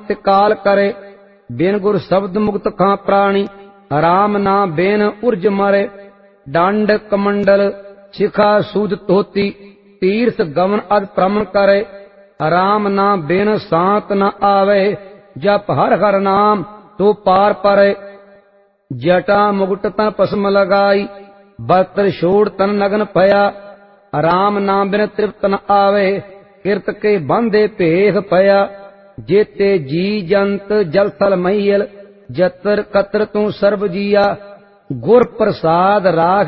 तिकाल करे। बिन गुर शब्द मुक्त खां प्राणी, राम ना बेन उर्ज मरे। डांड कमंडल शिखा सूद धोती, तीर्थ गमन अद प्रमन करे। राम ना बेन सांत न आवे, जप हर हर नाम तो पार परे। जटा मुकुट तन पसम लगाई, बस्त्र छोड़ तन नगन पया। राम नाम बिन तृप्त न आवे, किरत के बांधे भेख पया। जेते जी जंत जल थल महियल, जतर कतर तू सर्ब जिया। गुर प्रसाद राख